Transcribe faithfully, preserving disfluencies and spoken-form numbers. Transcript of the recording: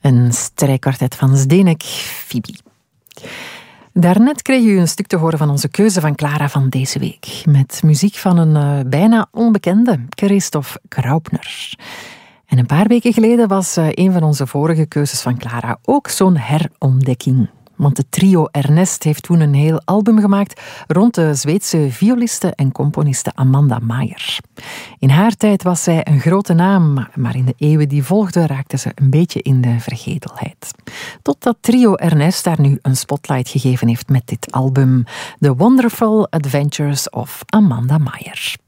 Een strijkkwartet van Zdeněk Fibi. Daarnet kreeg u een stuk te horen van onze keuze van Clara van deze week. Met muziek van een uh, bijna onbekende, Christoph Graupner. En een paar weken geleden was uh, een van onze vorige keuzes van Clara ook zo'n herontdekking. Want het trio Ernest heeft toen een heel album gemaakt rond de Zweedse violiste en componiste Amanda Meijer. In haar tijd was zij een grote naam, maar in de eeuwen die volgden raakte ze een beetje in de vergetelheid. Totdat trio Ernest daar nu een spotlight gegeven heeft met dit album The Wonderful Adventures of Amanda Meijer.